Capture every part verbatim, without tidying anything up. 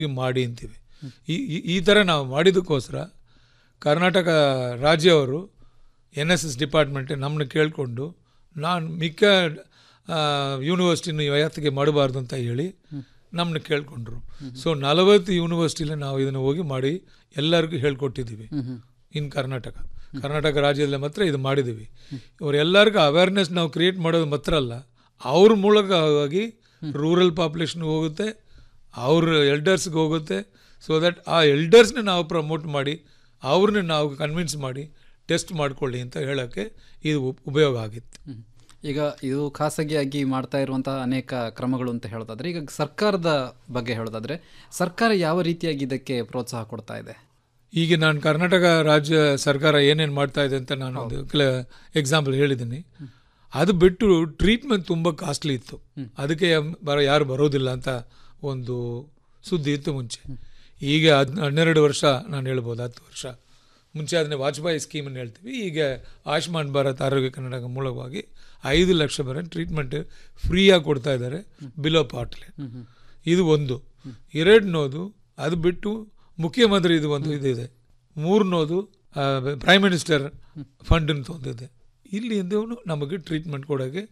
ಮಾಡಿ ಅಂತೀವಿ. ಈ ಈ ಥರ ನಾವು ಮಾಡಿದ್ದಕ್ಕೋಸ್ಕರ Karnataka ರಾಜ್ಯವರು N S S department ನಮ್ಮನ್ನ ಕೇಳಿಕೊಂಡು ನಾನು ಮಿಕ್ಕ ಯೂನಿವರ್ಸಿಟಿನ ಯಾತಿಗೆ ಮಾಡಬಾರ್ದು ಅಂತ ಹೇಳಿ ನಮ್ಮನ್ನ ಕೇಳಿಕೊಂಡ್ರು. ಸೊ ನಲವತ್ತು ಯೂನಿವರ್ಸಿಟಿಲಿ ನಾವು ಇದನ್ನು ಹೋಗಿ ಮಾಡಿ ಎಲ್ಲರಿಗೂ ಹೇಳ್ಕೊಟ್ಟಿದ್ದೀವಿ. ಇನ್ ಕರ್ನಾಟಕ ಕರ್ನಾಟಕ ರಾಜ್ಯದಲ್ಲಿ ಮಾತ್ರ ಇದು ಮಾಡಿದ್ದೀವಿ. ಇವರೆಲ್ಲರಿಗೂ ಅವೇರ್ನೆಸ್ ನಾವು ಕ್ರಿಯೇಟ್ ಮಾಡೋದು ಮಾತ್ರ ಅಲ್ಲ, ಅವ್ರ ಮೂಲಕವಾಗಿ ರೂರಲ್ ಪಾಪ್ಯುಲೇಷನ್ಗೆ ಹೋಗುತ್ತೆ, ಅವ್ರ ಎಲ್ಡರ್ಸ್ಗೆ ಹೋಗುತ್ತೆ. ಸೊ ದಟ್ ಆ ಎಲ್ಡರ್ಸ್ನ ನಾವು ಪ್ರಮೋಟ್ ಮಾಡಿ ಅವ್ರನ್ನ ನಾವು ಕನ್ವಿನ್ಸ್ ಮಾಡಿ ಟೆಸ್ಟ್ ಮಾಡ್ಕೊಳ್ಳಿ ಅಂತ ಹೇಳೋಕ್ಕೆ ಇದು ಉಪಯೋಗ ಆಗಿತ್ತು. ಈಗ ಇದು ಖಾಸಗಿಯಾಗಿ ಮಾಡ್ತಾ ಇರುವಂತಹ ಅನೇಕ ಕ್ರಮಗಳು ಅಂತ ಹೇಳೋದಾದ್ರೆ, ಈಗ ಸರ್ಕಾರದ ಬಗ್ಗೆ ಹೇಳೋದಾದ್ರೆ ಸರ್ಕಾರ ಯಾವ ರೀತಿಯಾಗಿ ಇದಕ್ಕೆ ಪ್ರೋತ್ಸಾಹ ಕೊಡ್ತಾ ಇದೆ? ಈಗ ನಾನು ಕರ್ನಾಟಕ ರಾಜ್ಯ ಸರ್ಕಾರ ಏನೇನು ಮಾಡ್ತಾ ಇದೆ ಅಂತ ನಾನು ಒಂದು ಕೆಲ ಎಕ್ಸಾಂಪಲ್ ಹೇಳಿದ್ದೀನಿ. ಅದು ಬಿಟ್ಟು ಟ್ರೀಟ್ಮೆಂಟ್ ತುಂಬ ಕಾಸ್ಟ್ಲಿ ಇತ್ತು, ಅದಕ್ಕೆ ಬರ ಯಾರು ಬರೋದಿಲ್ಲ ಅಂತ ಒಂದು ಸುದ್ದಿ ಇತ್ತು ಮುಂಚೆ. ಈಗ ಹದ್ ಹನ್ನೆರಡು ವರ್ಷ ನಾನು ಹೇಳ್ಬೋದು, ಹತ್ತು ವರ್ಷ ಮುಂಚೆ ಅದನ್ನೇ ವಾಜಪೇಯಿ ಸ್ಕೀಮನ್ನು ಹೇಳ್ತೀವಿ. ಈಗ ಆಯುಷ್ಮಾನ್ ಭಾರತ್ ಆರೋಗ್ಯ ಕರ್ನಾಟಕ ಮೂಲಕವಾಗಿ ಐದು ಲಕ್ಷ ಬರ ಟ್ರೀಟ್ಮೆಂಟ್ ಫ್ರೀಯಾಗಿ ಕೊಡ್ತಾ ಇದ್ದಾರೆ ಬಿಲೋ ಪಾರ್ಟ್ಲೆ. ಇದು ಒಂದು. ಎರಡನೋದು ಅದು ಬಿಟ್ಟು ಮುಖ್ಯಮಂತ್ರಿ ಇದು ಒಂದು ಇದಿದೆ. ಮೂರನೋದು ಪ್ರೈಮ್ ಮಿನಿಸ್ಟರ್ ಫಂಡ್ ಅಂತ ಒಂದಿದೆ. ಇಲ್ಲಿ ಇಂದವನು ನಮಗೆ ಟ್ರೀಟ್ಮೆಂಟ್ ಕೊಡೋಕ್ಕೆ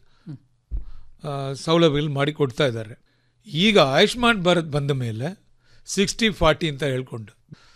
ಸೌಲಭ್ಯಗಳು ಮಾಡಿ ಕೊಡ್ತಾ ಇದ್ದಾರೆ. ಈಗ ಆಯುಷ್ಮಾನ್ ಭಾರತ್ ಬಂದ ಮೇಲೆ ಸಿಕ್ಸ್ಟಿ ಫಾರ್ಟಿ ಅಂತ ಹೇಳ್ಕೊಂಡು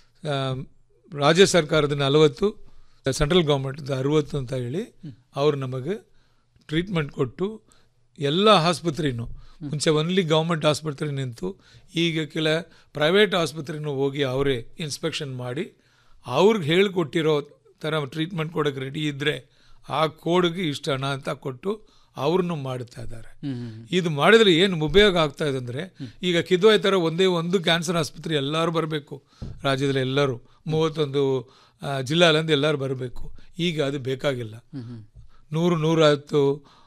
ರಾಜ್ಯ ಸರ್ಕಾರದ ನಲವತ್ತು, ಸೆಂಟ್ರಲ್ ಗೌರ್ಮೆಂಟ್ ಅರುವತ್ತು ಅಂತ ಹೇಳಿ ಅವರು ನಮಗೆ ಟ್ರೀಟ್ಮೆಂಟ್ ಕೊಟ್ಟು ಎಲ್ಲ ಆಸ್ಪತ್ರೆನೂ ಮುಂಚೆ ಒನ್ಲಿ ಗೌರ್ಮೆಂಟ್ ಆಸ್ಪತ್ರೆ ನಿಂತು ಈಗ ಕೆಲ ಪ್ರೈವೇಟ್ ಆಸ್ಪತ್ರೆನೂ ಹೋಗಿ ಅವರೇ ಇನ್ಸ್ಪೆಕ್ಷನ್ ಮಾಡಿ ಅವ್ರಿಗೆ ಹೇಳಿಕೊಟ್ಟಿರೋ ಥರ ಟ್ರೀಟ್ಮೆಂಟ್ ಕೊಡೋಕ್ಕೆ ರೆಡಿ ಇದ್ದರೆ ಆ ಕೋಡ್ಗೆ ಇಷ್ಟು ಹಣ ಅಂತ ಕೊಟ್ಟು ಅವ್ರನ್ನೂ ಮಾಡ್ತಾ ಇದ್ದಾರೆ. ಇದು ಮಾಡಿದ್ರೆ ಏನು ಉಪಯೋಗ ಆಗ್ತಾ ಇದೆ ಅಂದರೆ, ಈಗ ಕಿದ್ವಾಯ್ ಥರ ಒಂದೇ ಒಂದು ಕ್ಯಾನ್ಸರ್ ಆಸ್ಪತ್ರೆ ಎಲ್ಲರೂ ಬರಬೇಕು, ರಾಜ್ಯದಲ್ಲಿ ಎಲ್ಲರೂ ಮೂವತ್ತೊಂದು ಜಿಲ್ಲೆಯಲ್ಲಿಂದ ಎಲ್ಲರೂ ಬರಬೇಕು. ಈಗ ಅದು ಬೇಕಾಗಿಲ್ಲ. ನೂರು ನೂರ ಹತ್ತು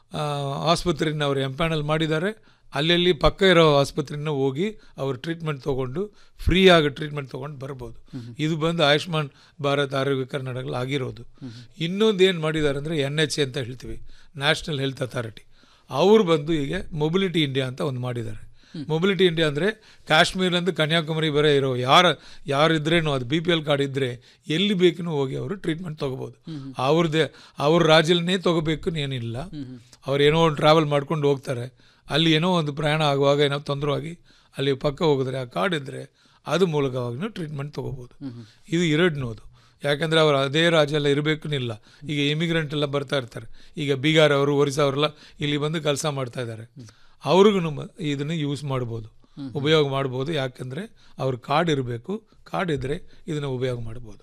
ಆಸ್ಪತ್ರೆನ ಅವರು ಎಂಪ್ಯಾನಲ್ ಮಾಡಿದ್ದಾರೆ. ಅಲ್ಲಲ್ಲಿ ಪಕ್ಕ ಇರೋ ಆಸ್ಪತ್ರೆನ ಹೋಗಿ ಅವರು ಟ್ರೀಟ್ಮೆಂಟ್ ತೊಗೊಂಡು ಫ್ರೀಯಾಗಿ ಟ್ರೀಟ್ಮೆಂಟ್ ತೊಗೊಂಡು ಬರ್ಬೋದು. ಇದು ಬಂದು ಆಯುಷ್ಮಾನ್ ಭಾರತ್ ಆರೋಗ್ಯ ಕರ್ನಾಟಕ ಆಗಿರೋದು. ಇನ್ನೊಂದು ಏನು ಮಾಡಿದ್ದಾರೆ ಅಂದರೆ ಎನ್ ಎಚ್ ಎ ಅಂತ ಹೇಳ್ತೀವಿ, ನ್ಯಾಷನಲ್ ಹೆಲ್ತ್ ಅಥಾರಿಟಿ. ಅವರು ಬಂದು ಈಗ ಮೊಬಿಲಿಟಿ ಇಂಡಿಯಾ ಅಂತ ಒಂದು ಮಾಡಿದ್ದಾರೆ. ಮೊಬಿಲಿಟಿ ಇಂಡಿಯಾ ಅಂದರೆ ಕಾಶ್ಮೀರದಿಂದ ಕನ್ಯಾಕುಮಾರಿ ಬರೋ ಇರೋ ಯಾರು ಯಾರಿದ್ರೇನು ಅದು ಬಿ ಪಿ ಎಲ್ ಕಾರ್ಡ್ ಇದ್ದರೆ ಎಲ್ಲಿ ಬೇಕೂ ಹೋಗಿ ಅವರು ಟ್ರೀಟ್ಮೆಂಟ್ ತೊಗೋಬೋದು. ಅವ್ರದ್ದೇ ಅವ್ರ ರಾಜ್ಯಲ್ಲೇ ತೊಗೋಬೇಕು ಏನಿಲ್ಲ. ಅವ್ರು ಏನೋ ಒಂದು ಟ್ರಾವೆಲ್ ಮಾಡ್ಕೊಂಡು ಹೋಗ್ತಾರೆ, ಅಲ್ಲಿ ಏನೋ ಒಂದು ಪ್ರಯಾಣ ಆಗುವಾಗ ಏನೋ ತೊಂದರೆ ಆಗಿ ಅಲ್ಲಿ ಪಕ್ಕ ಹೋಗಿದ್ರೆ ಆ ಕಾರ್ಡ್ ಇದ್ದರೆ ಅದು ಮೂಲಕವಾಗಿ ಟ್ರೀಟ್ಮೆಂಟ್ ತೊಗೋಬೋದು. ಇದು ಎರಡನೋದು. ಯಾಕಂದರೆ ಅವರು ಅದೇ ರಾಜ್ಯ ಎಲ್ಲ ಇರಬೇಕು ಇಲ್ಲ. ಈಗ ಇಮಿಗ್ರೆಂಟ್ ಎಲ್ಲ ಬರ್ತಾ ಇರ್ತಾರೆ. ಈಗ ಬೀಗಾರ್ ಅವರು, ಒರಿಸ್ಸಾ ಅವರೆಲ್ಲ ಇಲ್ಲಿ ಬಂದು ಕೆಲಸ ಮಾಡ್ತಾ ಇದ್ದಾರೆ. ಅವ್ರಿಗೂ ಇದನ್ನು ಯೂಸ್ ಮಾಡ್ಬೋದು, ಉಪಯೋಗ ಮಾಡ್ಬೋದು. ಯಾಕಂದರೆ ಅವ್ರ ಕಾರ್ಡ್ ಇರಬೇಕು, ಕಾರ್ಡ್ ಇದ್ದರೆ ಇದನ್ನು ಉಪಯೋಗ ಮಾಡ್ಬೋದು.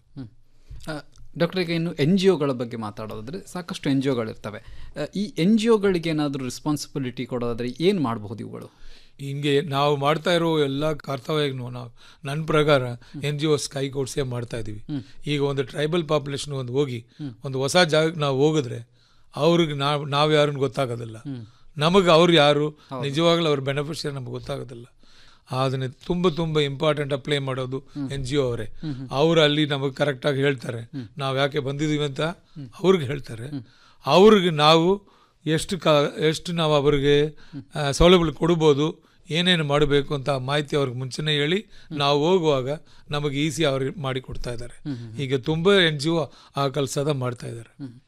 ಡಾಕ್ಟರ್, ಈಗ ಇನ್ನು ಎನ್ ಜಿ ಒಗಳ ಬಗ್ಗೆ ಮಾತಾಡೋದಾದರೆ ಸಾಕಷ್ಟು ಎನ್ ಜಿ ಒಗಳಿರ್ತವೆ. ಈ ಎನ್ ಜಿ ಒಗಳಿಗೆ ಏನಾದರೂ ರೆಸ್ಪಾನ್ಸಿಬಿಲಿಟಿ ಕೊಡೋದಾದರೆ ಏನು ಮಾಡಬಹುದು ಇವುಗಳು? ಹಿಂಗೆ ನಾವು ಮಾಡ್ತಾ ಇರೋ ಎಲ್ಲ ಕರ್ತವ್ಯಗೂ ನಾವು ನನ್ನ ಪ್ರಕಾರ ಎನ್ ಜಿ ಒಸ್ ಕೈ ಕೊಡಿಸೇ ಮಾಡ್ತಾ ಇದ್ದೀವಿ. ಈಗ ಒಂದು ಟ್ರೈಬಲ್ ಪಾಪ್ಯುಲೇಷನ್ ಒಂದು ಹೋಗಿ ಒಂದು ಹೊಸ ಜಾಗಕ್ಕೆ ನಾವು ಹೋಗಿದ್ರೆ ಅವ್ರಿಗೆ ನಾವು ನಾವು ಯಾರನ್ನು ಗೊತ್ತಾಗೋದಿಲ್ಲ, ನಮಗೆ ಅವ್ರು ಯಾರು ನಿಜವಾಗ್ಲೂ ಅವ್ರ ಬೆನಿಫಿಷಿಯರಿ ನಮ್ಗೆ ಗೊತ್ತಾಗೋದಿಲ್ಲ. ಅದನ್ನೇ ತುಂಬ ತುಂಬ ಇಂಪಾರ್ಟೆಂಟ್ ಅಪ್ಲೈ ಮಾಡೋದು ಎನ್ ಜಿ ಒ ಅವರೇ. ಅವರು ಅಲ್ಲಿ ನಮಗೆ ಕರೆಕ್ಟಾಗಿ ಹೇಳ್ತಾರೆ ನಾವು ಯಾಕೆ ಬಂದಿದ್ದೀವಿ ಅಂತ ಅವ್ರಿಗೆ ಹೇಳ್ತಾರೆ. ಅವ್ರಿಗೆ ನಾವು ಎಷ್ಟು ಕ ಎಷ್ಟು ನಾವು ಅವ್ರಿಗೆ ಸೌಲಭ್ಯ ಕೊಡ್ಬೋದು, ಏನೇನು ಮಾಡಬೇಕು ಅಂತ ಮಾಹಿತಿ ಅವ್ರಿಗೆ ಮುಂಚೆನೇ ಹೇಳಿ ನಾವು ಹೋಗುವಾಗ ನಮಗೆ ಈಸಿ ಅವ್ರಿಗೆ ಮಾಡಿ ಕೊಡ್ತಾ ಇದ್ದಾರೆ. ಈಗ ತುಂಬ ಎನ್ ಜಿ ಒ ಆ ಕೆಲಸದ ಮಾಡ್ತಾ ಇದ್ದಾರೆ.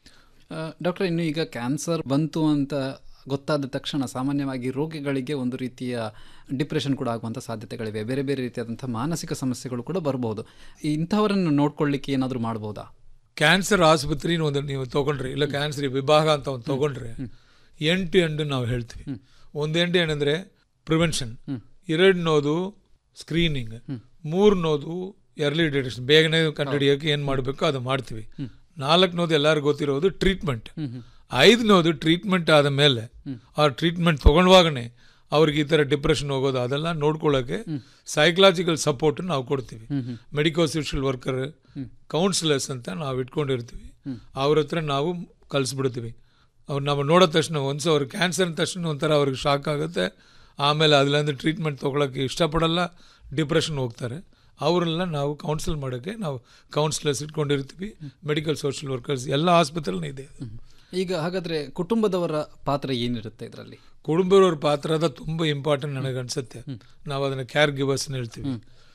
ಡಾಕ್ಟರ್, ಇನ್ನು ಈಗ ಕ್ಯಾನ್ಸರ್ ಬಂತು ಅಂತ ಗೊತ್ತಾದ ತಕ್ಷಣ ಸಾಮಾನ್ಯವಾಗಿ ರೋಗಿಗಳಿಗೆ ಒಂದು ರೀತಿಯ ಡಿಪ್ರೆಷನ್ ಕೂಡ ಆಗುವಂಥ ಸಾಧ್ಯತೆಗಳಿವೆ. ಬೇರೆ ಬೇರೆ ರೀತಿಯಾದಂಥ ಮಾನಸಿಕ ಸಮಸ್ಯೆಗಳು ಕೂಡ ಬರ್ಬೋದು. ಇಂಥವರನ್ನು ನೋಡ್ಕೊಳ್ಳಿಕ್ಕೆ ಏನಾದರೂ ಮಾಡ್ಬೋದಾ? ಕ್ಯಾನ್ಸರ್ ಆಸ್ಪತ್ರೆ ಒಂದು ನೀವು ತೊಗೊಂಡ್ರೆ, ಇಲ್ಲ ಕ್ಯಾನ್ಸರ್ ವಿಭಾಗ ಅಂತ ಒಂದು ತೊಗೊಂಡ್ರೆ ಎಂಡ್ ಟು ಎಂಡ್ ನಾವು ಹೇಳ್ತೀವಿ. ಒಂದು ಎಂಡ್ ಏನಂದರೆ ಪ್ರಿವೆನ್ಷನ್, ಎರಡನೋದು ಸ್ಕ್ರೀನಿಂಗ್, ಮೂರನೋದು ಎರ್ಲಿ ಡಿಟೆಕ್ಷನ್, ಬೇಗನೆ ಕಂಡುಹಿಡಿಯೋಕೆ ಏನು ಮಾಡಬೇಕು ಅದು ಮಾಡ್ತೀವಿ. ನಾಲ್ಕನೋದು ಎಲ್ಲರಿಗೂ ಗೊತ್ತಿರೋದು ಟ್ರೀಟ್ಮೆಂಟ್. ಐದನೋದು ಟ್ರೀಟ್ಮೆಂಟ್ ಆದ ಮೇಲೆ ಆ ಟ್ರೀಟ್ಮೆಂಟ್ ತೊಗೊಂಡವಾಗನೇ ಅವ್ರಿಗೆ ಈ ಥರ ಡಿಪ್ರೆಷನ್ ಹೋಗೋದು ಅದೆಲ್ಲ ನೋಡ್ಕೊಳ್ಳೋಕ್ಕೆ ಸೈಕಲಾಜಿಕಲ್ ಸಪೋರ್ಟ್ ನಾವು ಕೊಡ್ತೀವಿ. ಮೆಡಿಕೋ ಸೋಷಿಯಲ್ ವರ್ಕರ್, ಕೌನ್ಸಿಲರ್ಸ್ ಅಂತ ನಾವು ಇಟ್ಕೊಂಡಿರ್ತೀವಿ. ಅವ್ರ ಹತ್ರ ನಾವು ಕಲಿಸ್ಬಿಡ್ತೀವಿ. ಅವ್ರು ನಾವು ನೋಡೋ ತಕ್ಷಣ ಒಂದ್ಸ ಅವ್ರಿಗೆ ಕ್ಯಾನ್ಸರ್ ಅಂದ ತಕ್ಷಣ ಒಂಥರ ಅವ್ರಿಗೆ ಶಾಕ್ ಆಗುತ್ತೆ. ಆಮೇಲೆ ಅದರಿಂದ ಟ್ರೀಟ್ಮೆಂಟ್ ತೊಗೊಳಕ್ಕೆ ಇಷ್ಟಪಡಲ್ಲ, ಡಿಪ್ರೆಷನ್ ಹೋಗ್ತಾರೆ. ಅವರೆಲ್ಲ ನಾವು ಕೌನ್ಸಿಲ್ ಮಾಡೋಕ್ಕೆ ನಾವು ಕೌನ್ಸಿಲರ್ಸ್ ಇಟ್ಕೊಂಡಿರ್ತೀವಿ. ಮೆಡಿಕಲ್ ಸೋಷಿಯಲ್ ವರ್ಕರ್ಸ್ ಎಲ್ಲ ಆಸ್ಪತ್ರೆಯಲ್ಲೂ ಇದೆ. ಈಗ ಹಾಗಾದರೆ ಕುಟುಂಬದವರ ಪಾತ್ರ ಏನಿರುತ್ತೆ ಇದರಲ್ಲಿ? ಕುಟುಂಬದವ್ರ ಪಾತ್ರದ ತುಂಬ ಇಂಪಾರ್ಟೆಂಟ್ ನನಗೆ ಅನಿಸುತ್ತೆ. ನಾವು ಅದನ್ನು ಕೇರ್ ಗಿವರ್ಸ್ ಹೇಳ್ತೀವಿ.